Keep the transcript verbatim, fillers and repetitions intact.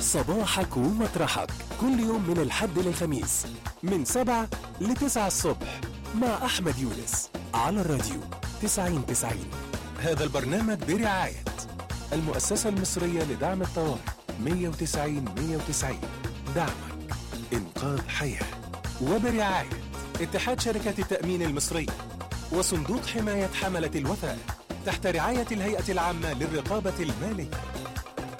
صباحك ومطرحك كل يوم من الحد للخميس من سبعة لتسعة الصبح مع أحمد يونس على الراديو تسعين تسعين. هذا البرنامج برعاية المؤسسة المصرية لدعم الطوارئ مية وتسعين مية وتسعين، دعمك إنقاذ حياة. وبرعاية اتحاد شركات التأمين المصري وصندوق حماية حملة الوثائق تحت رعاية الهيئة العامة للرقابة المالية.